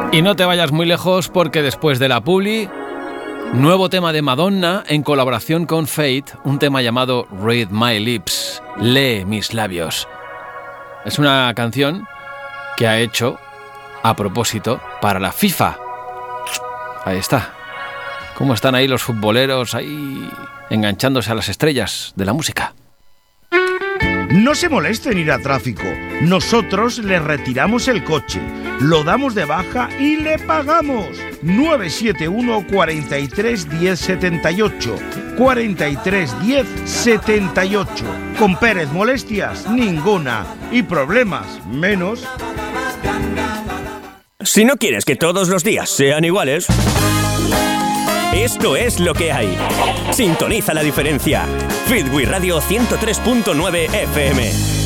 Y no te vayas muy lejos porque después de la publi, nuevo tema de Madonna en colaboración con Fate, un tema llamado Read My Lips, lee mis labios. Es una canción que ha hecho a propósito para la FIFA. Ahí está. ¿Cómo están ahí los futboleros ahí enganchándose a las estrellas de la música? No se moleste en ir a tráfico. Nosotros le retiramos el coche, lo damos de baja y le pagamos. 971 43 10 78 43 10 78. Con Pérez, molestias ninguna y problemas menos. Si no quieres que todos los días sean iguales, esto es lo que hay. Sintoniza la diferencia. Fitwi Radio 103.9 FM.